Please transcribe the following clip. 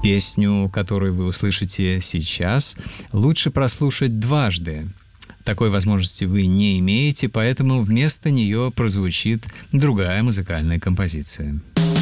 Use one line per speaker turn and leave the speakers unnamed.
Песню, которую вы услышите сейчас, лучше прослушать дважды. Такой возможности вы не имеете, поэтому вместо нее прозвучит другая музыкальная композиция.